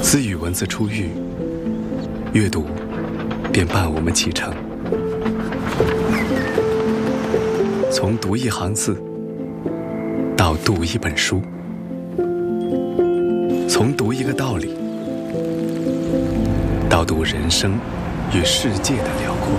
自与文字初遇，阅读便伴我们启程。从读一行字到读一本书，从读一个道理到读人生与世界的辽阔。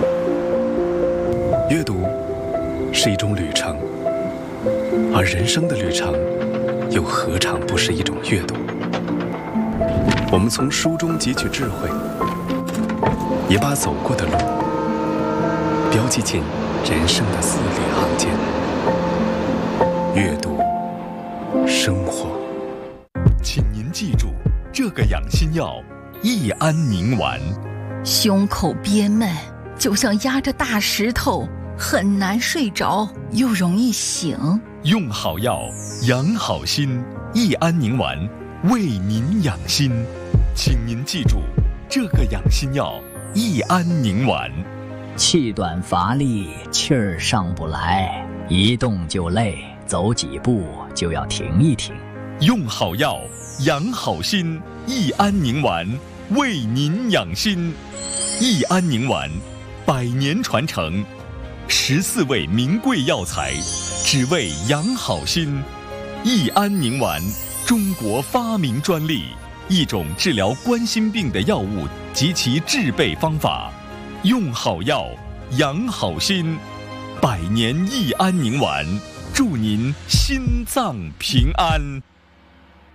阅读是一种旅程，而人生的旅程又何尝不是一种阅读？我们从书中汲取智慧，也把走过的路标记进人生的字里行间。阅读生活， 请您记住这个养心药益安宁丸。 胸口憋闷，就像压着大石头，很难睡着，又容易醒。 用好药，养好心，益安宁丸为您养心。请您记住这个养心药益安宁丸。 气短乏力，气儿上不来，一动就累，走几步就要停一停。 用好药，养好心，益安宁丸为您养心。益安宁丸100年传承，14味名贵药材，只为养好心。益安宁丸，中国发明专利，一种治疗冠心病的药物及其制备方法。用好药，养好心，100年益安宁丸，祝您心脏平安。